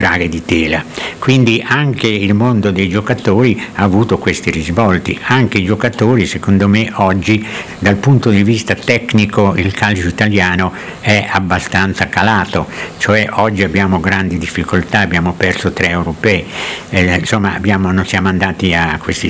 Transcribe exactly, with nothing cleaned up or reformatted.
braghe di tela, quindi anche il mondo dei giocatori ha avuto questi risvolti. Anche i giocatori, secondo me, oggi dal punto di vista tecnico il calcio italiano è abbastanza calato, cioè oggi abbiamo grandi difficoltà, abbiamo perso tre europei, eh, insomma abbiamo, non siamo andati a questi